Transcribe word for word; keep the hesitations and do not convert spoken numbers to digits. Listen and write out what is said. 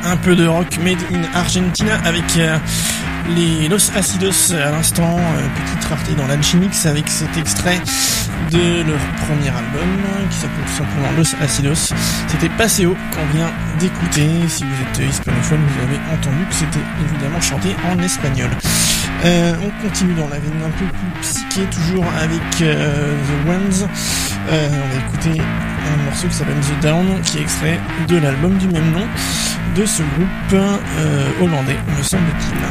un peu de rock made in Argentina avec euh, les Los Acidos à l'instant, euh, petite rareté dans l'Alchimix avec cet extrait de leur premier album qui s'appelle tout simplement Los Acidos. C'était Paseo qu'on vient d'écouter. Si vous êtes hispanophone, vous avez entendu que c'était évidemment chanté en espagnol. Euh, on continue dans la veine un peu plus psyché, toujours avec euh, The Ones. Euh, on va écouter un morceau qui s'appelle The Down, qui est extrait de l'album du même nom de ce groupe euh, hollandais, me semble-t-il.